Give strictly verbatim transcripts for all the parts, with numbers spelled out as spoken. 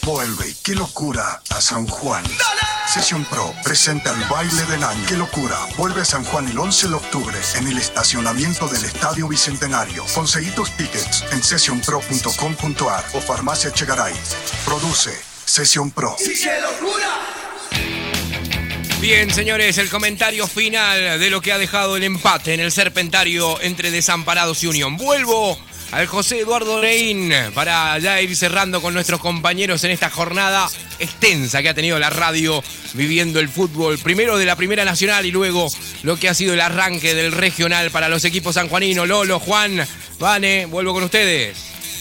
Vuelve, qué locura, a San Juan. Session Pro presenta el baile del año. ¡Qué locura! Vuelve a San Juan el once de octubre en el estacionamiento del Estadio Bicentenario. Conseguí tus tickets en session pro punto com punto a r o Farmacia Chegaray. Produce Session Pro. ¡Sí, qué locura! Bien, señores, el comentario final de lo que ha dejado el empate en el Serpentario entre Desamparados y Unión. Vuelvo al José Eduardo Neín para ya ir cerrando con nuestros compañeros en esta jornada extensa que ha tenido la radio viviendo el fútbol, primero de la Primera Nacional y luego lo que ha sido el arranque del regional para los equipos sanjuaninos. Lolo, Juan, Vane, vuelvo con ustedes.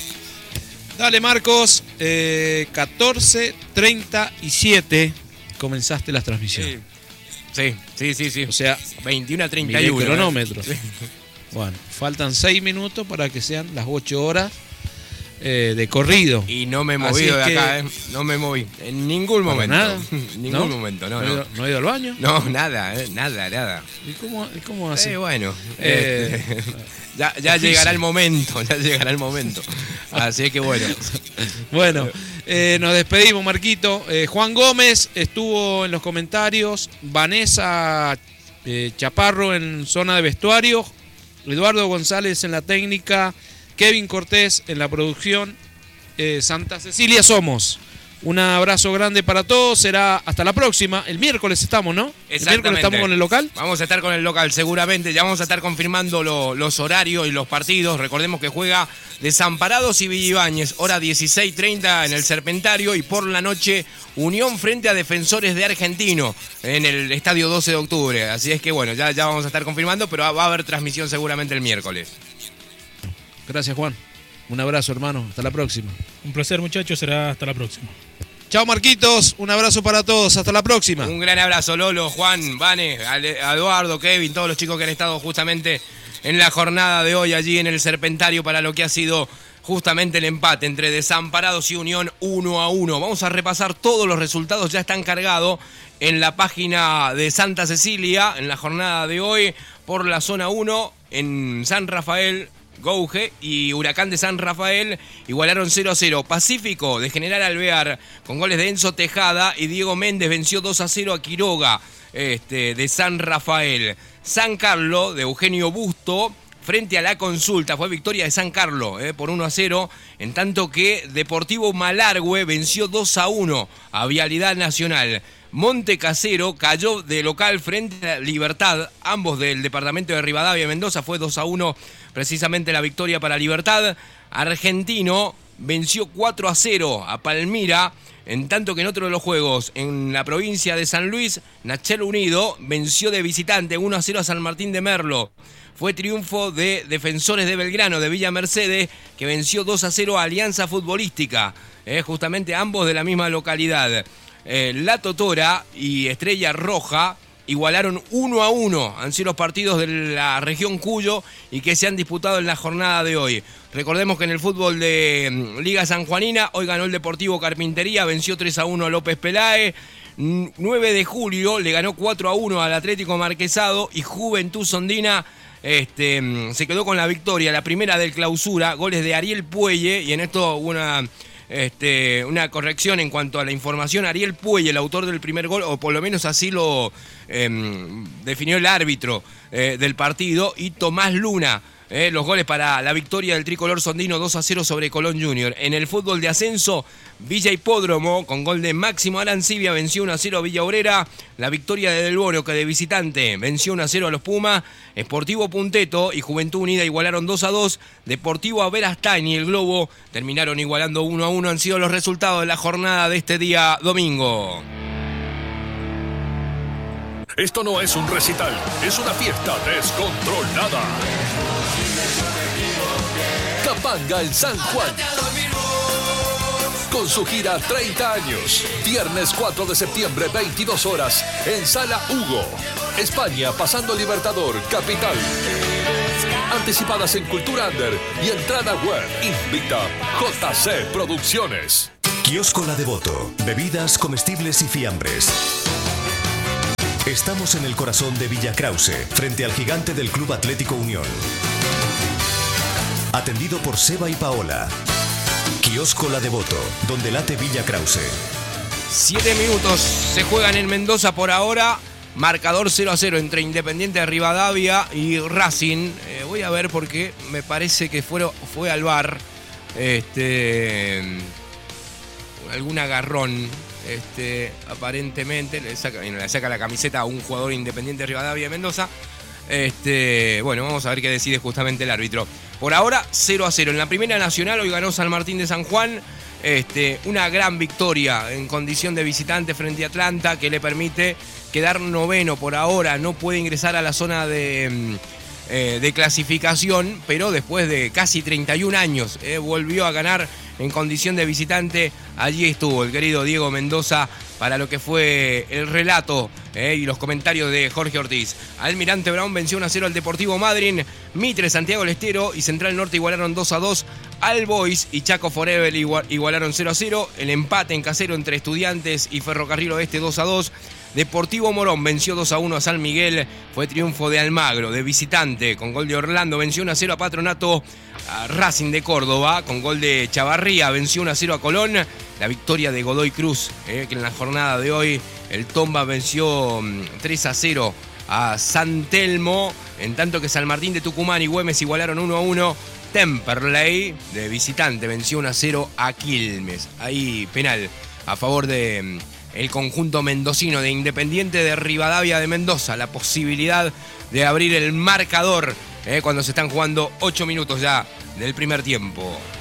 Dale, Marcos, eh, catorce treinta y siete comenzaste la transmisión. Sí. Sí, sí, sí, sí. O sea, veintiuno a treinta y uno. El cronómetro. Sí. Bueno, faltan seis minutos para que sean las ocho horas eh, de corrido. Y no me he movido de acá, ¿eh? No me moví. En ningún momento. ¿Nada? ningún ¿No? momento, no, ¿No, no. He ido, ¿No he ido al baño? No, nada, eh, nada, nada. ¿Y cómo, y cómo así? Eh, bueno. Eh, Eh, ya ya llegará el momento, ya llegará el momento. Así que bueno. Bueno, eh, nos despedimos, Marquito. Eh, Juan Gómez estuvo en los comentarios. Vanessa eh, Chaparro en zona de vestuario. Eduardo González en la técnica. Kevin Cortés en la producción. Eh, Santa Cecilia somos. Un abrazo grande para todos. Será hasta la próxima. El miércoles estamos, ¿no? El miércoles estamos con el local. Vamos a estar con el local seguramente. Ya vamos a estar confirmando lo, los horarios y los partidos. Recordemos que juega Desamparados y Villibáñez. Hora dieciséis treinta en el Serpentario. Y por la noche Unión frente a Defensores de Argentino en el Estadio doce de octubre. Así es que bueno, ya, ya vamos a estar confirmando. Pero va a haber transmisión seguramente el miércoles. Gracias, Juan. Un abrazo, hermano. Hasta la próxima. Un placer, muchachos. Será hasta la próxima. Chao, Marquitos. Un abrazo para todos. Hasta la próxima. Un gran abrazo, Lolo, Juan, Vane, a Eduardo, Kevin, todos los chicos que han estado justamente en la jornada de hoy allí en el Serpentario para lo que ha sido justamente el empate entre Desamparados y Unión uno a uno. Vamos a repasar todos los resultados. Ya están cargados en la página de Santa Cecilia en la jornada de hoy por la zona uno en San Rafael. Gouge y Huracán de San Rafael igualaron cero a cero. Pacífico de General Alvear con goles de Enzo Tejada y Diego Méndez venció dos a cero a Quiroga este, de San Rafael. San Carlos de Eugenio Busto frente a La Consulta. Fue victoria de San Carlos eh, por uno a cero. En tanto que Deportivo Malargüe venció dos a uno a Vialidad Nacional. Monte Casero cayó de local frente a Libertad, ambos del departamento de Rivadavia y Mendoza. Fue dos a uno precisamente la victoria para Libertad. Argentino venció cuatro a cero a Palmira, en tanto que en otro de los juegos, en la provincia de San Luis, Nachel Unido venció de visitante uno a cero a San Martín de Merlo. Fue triunfo de Defensores de Belgrano, de Villa Mercedes, que venció dos a cero a Alianza Futbolística, eh, justamente ambos de la misma localidad. Eh, La Totora y Estrella Roja igualaron uno a uno. Han sido los partidos de la región Cuyo y que se han disputado en la jornada de hoy. Recordemos que en el fútbol de Liga Sanjuanina, hoy ganó el Deportivo Carpintería, venció tres a uno a López Peláez. nueve de julio le ganó cuatro a uno al Atlético Marquesado y Juventud Sondina este, se quedó con la victoria, la primera del clausura, goles de Ariel Puelle, y en esto hubo una... Este, una corrección en cuanto a la información. Ariel Puelle, el autor del primer gol, o por lo menos así lo eh, definió el árbitro eh, del partido, y Tomás Luna, eh, los goles para la victoria del tricolor sondino dos a cero sobre Colón Junior. En el fútbol de ascenso, Villa Hipódromo, con gol de Máximo Arancibia, venció uno a cero a Villa Obrera. La victoria de Del Bono, que de visitante venció uno a cero a los Pumas. Sportivo Punteto y Juventud Unida igualaron dos a dos. Deportivo Averastain y el Globo terminaron igualando uno a uno. Han sido los resultados de la jornada de este día domingo. Esto no es un recital, es una fiesta descontrolada. Capanga en San Juan. Con su gira treinta años. Viernes cuatro de septiembre, veintidós horas, en Sala Hugo. España, pasando Libertador, Capital. Anticipadas en Cultura Under y entrada web. Invita J C Producciones. Kiosco La Devoto. Bebidas, comestibles y fiambres. Estamos en el corazón de Villa Krause, frente al gigante del Club Atlético Unión. Atendido por Seba y Paola. Kiosco La Devoto, donde late Villa Krause. Siete minutos se juegan en Mendoza por ahora. Marcador cero a cero entre Independiente de Rivadavia y Racing. Eh, voy a ver porque me parece que fue, fue al V A R. Este, algún agarrón. Este, aparentemente le saca, le saca la camiseta a un jugador Independiente de Rivadavia de Mendoza. Este, bueno, vamos a ver qué decide justamente el árbitro. Por ahora, cero a cero. En la Primera Nacional hoy ganó San Martín de San Juan. Este, una gran victoria en condición de visitante frente a Atlanta que le permite quedar noveno por ahora. No puede ingresar a la zona de, eh, de clasificación, pero después de casi treinta y un años eh, volvió a ganar en condición de visitante. Allí estuvo el querido Diego Mendoza para lo que fue el relato eh, y los comentarios de Jorge Ortiz. Almirante Brown venció uno a cero al Deportivo Madryn. Mitre, Santiago del Estero y Central Norte igualaron dos a dos. All Boys y Chaco Forever igualaron cero a cero. El empate en casero entre Estudiantes y Ferrocarril Oeste dos a dos. Deportivo Morón venció dos a uno a San Miguel. Fue triunfo de Almagro, de visitante, con gol de Orlando. Venció uno a cero a Patronato. A Racing de Córdoba, con gol de Chavarría, venció uno a cero a Colón. La victoria de Godoy Cruz, eh, que en la jornada de hoy el Tomba venció tres a cero a San Telmo. En tanto que San Martín de Tucumán y Güemes igualaron uno a uno. Temperley, de visitante, venció uno a cero a Quilmes. Ahí penal a favor de el conjunto mendocino de Independiente de Rivadavia de Mendoza. La posibilidad de abrir el marcador eh, cuando se están jugando ocho minutos ya del primer tiempo.